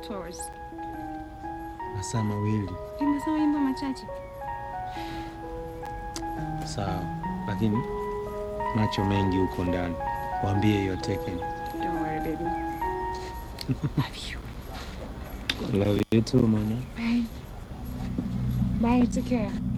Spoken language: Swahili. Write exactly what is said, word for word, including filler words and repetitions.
two hours. Masaa mawili. Masaa mambo machache. Sawa, lakini macho mengi huko ndani. Waambie hiyo taken. Don't worry, baby. Love you. Love you too, man. Bye. Bye, take care.